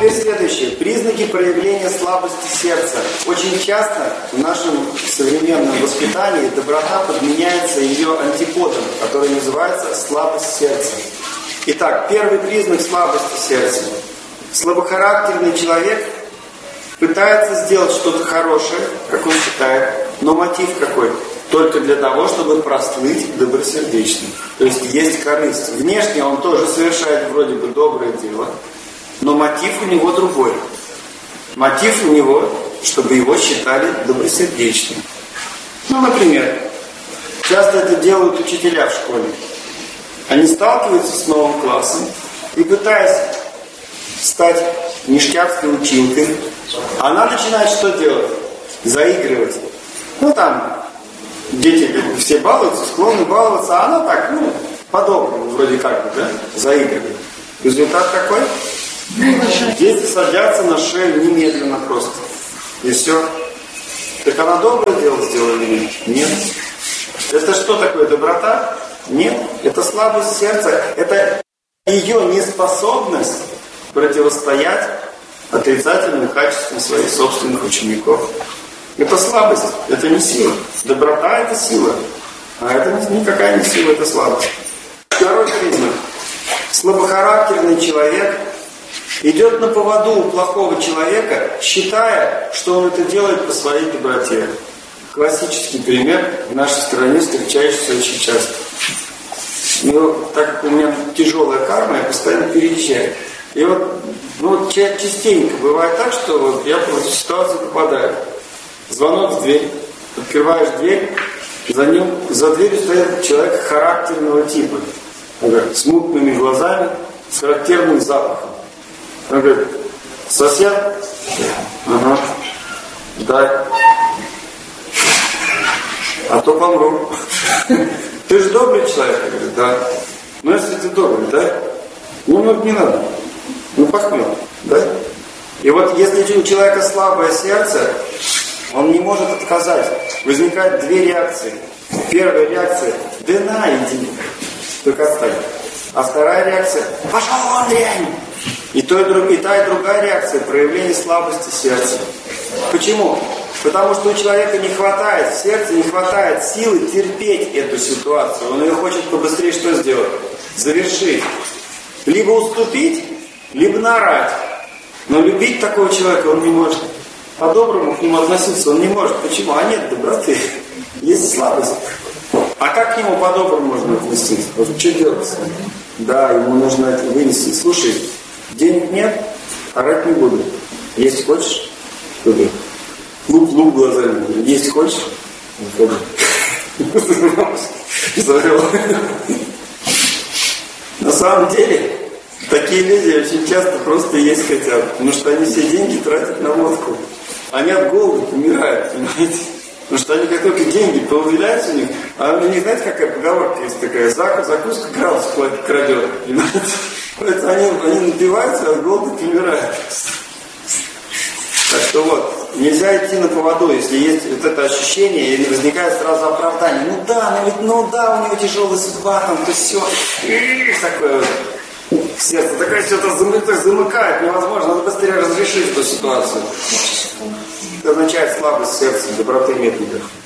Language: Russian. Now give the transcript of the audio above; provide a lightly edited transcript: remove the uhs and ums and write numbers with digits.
Теперь следующее. Признаки проявления слабости сердца. Очень часто в нашем современном воспитании доброта подменяется ее антиподом, который называется слабость сердца. Итак, первый признак слабости сердца. Слабохарактерный человек пытается сделать что-то хорошее, как он считает, но мотив какой? Только для того, чтобы прослыть добросердечным. То есть корысть. Внешне он тоже совершает вроде бы доброе дело, но мотив у него другой. Мотив у него, чтобы его считали добросердечным. Например, часто это делают учителя в школе. Они сталкиваются с новым классом и, пытаясь стать ништячной училкой, она начинает что делать? Заигрывать. Дети все балуются, склонны баловаться, а она так, по-доброму, вроде как бы, да, заигрывает. Результат какой? Дети садятся на шею немедленно просто. И все. Так она доброе дело сделала или нет? Нет. Это что такое, доброта? Нет. Это слабость сердца. Это ее неспособность противостоять отрицательным качествам своих собственных учеников. Это слабость, это не сила. Доброта – это сила. А это никакая не сила, это слабость. Второй признак. Слабохарактерный человек идет на поводу у плохого человека, считая, что он это делает по своей доброте. Классический пример в нашей стране, встречающийся очень часто. Так как у меня тяжелая карма, я постоянно переезжаю. И частенько бывает так, что я в эту ситуацию попадаю. Звонок в дверь. Открываешь дверь, за дверью стоит человек характерного типа. С мутными глазами, с характерным запахом. Он говорит: сосед? Ага. Дай. А то помру. Ты же добрый человек? Я говорю: да. Если ты добрый, да? Не надо. Похмел, да? И если у человека слабое сердце, он не может отказать. Возникают две реакции. Первая реакция: да на, иди. Только отстань. А вторая реакция: пошел вон, дрянь. И та, и другая реакция — проявление слабости сердца. Почему? Потому что у человека не хватает, в сердце не хватает силы терпеть эту ситуацию. Он ее хочет побыстрее что сделать? Завершить. Либо уступить, либо наорать. Но любить такого человека он не может. По-доброму к нему относиться он не может. Почему? А нет доброты. Есть слабость. А как к нему по-доброму можно относиться? Что делать? Да, ему нужно это вынести. Слушай, денег нет, орать не буду. Есть хочешь? Луп глазами. Есть хочешь? Завел. На самом деле, такие люди очень часто просто есть хотят. Потому что они все деньги тратят на водку. Они от голода умирают, понимаете? Потому что они как только деньги появляются у них, а у них, знаете, какая поговорка есть такая: закуска градус крадет, понимаете? Поэтому они напиваются, а от голода умирают. Так что нельзя идти на поводу, если есть это ощущение, и возникает сразу оправдание. У него тяжелая судьба, то все. Такое сердце, такая что-то замыкает, невозможно, надо быстрее разрешить эту ситуацию. Это означает слабость сердца, доброты нет никакой.